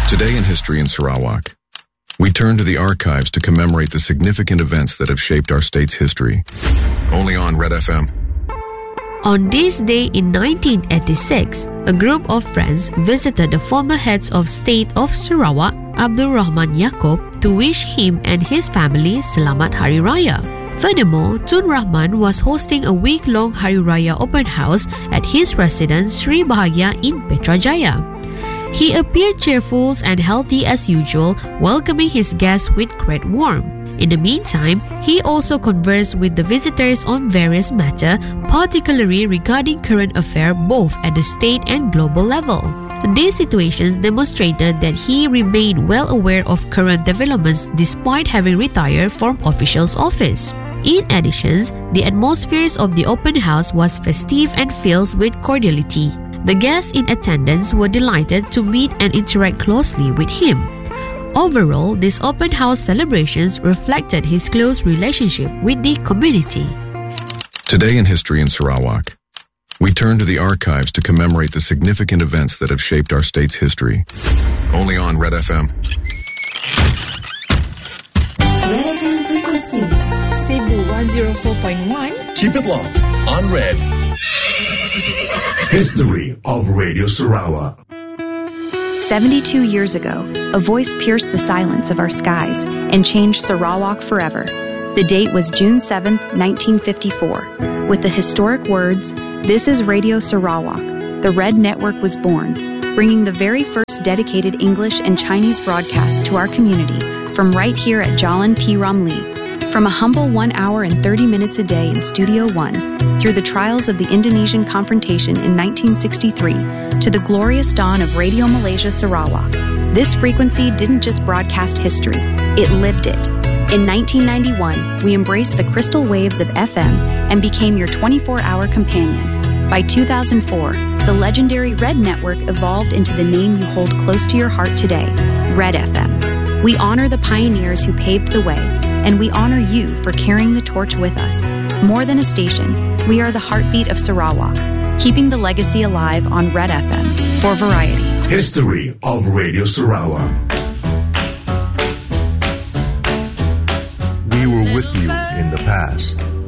Today in History in Sarawak, we turn to the archives to commemorate the significant events that have shaped our state's history. Only on Red FM. On this day in 1986, a group of friends visited the former heads of state of Sarawak, Abdul Rahman Yaakob, to wish him and his family Selamat Hari Raya. Furthermore, Tun Rahman was hosting a week-long Hari Raya open house at his residence Sri Bahagia in Putrajaya. He appeared cheerful and healthy as usual, welcoming his guests with great warmth. In the meantime, he also conversed with the visitors on various matters, particularly regarding current affairs both at the state and global level. These situations demonstrated that he remained well aware of current developments despite having retired from official office. In addition, the atmosphere of the open house was festive and filled with cordiality. The guests in attendance were delighted to meet and interact closely with him. Overall, these open house celebrations reflected his close relationship with the community. Today in History in Sarawak, we turn to the archives to commemorate the significant events that have shaped our state's history. Only on Red FM. Red FM frequencies. Cebu 104.1. Keep it locked on Red. History of Radio Sarawak. 72 years ago, a voice pierced the silence of our skies and changed Sarawak forever. The date was June 7, 1954. With the historic words, "This is Radio Sarawak," the Red Network was born, bringing the very first dedicated English and Chinese broadcast to our community from right here at Jalan P. Ramlee. From a humble 1 hour and 30 minutes a day in Studio One, through the trials of the Indonesian confrontation in 1963, to the glorious dawn of Radio Malaysia Sarawak, this frequency didn't just broadcast history, it lived it. In 1991, we embraced the crystal waves of FM and became your 24-hour companion. By 2004, the legendary Red Network evolved into the name you hold close to your heart today, Red FM. We honor the pioneers who paved the way, and we honor you for carrying the torch with us. More than a station, we are the heartbeat of Sarawak, keeping the legacy alive on Red FM for variety. History of Radio Sarawak. We were with you in the past.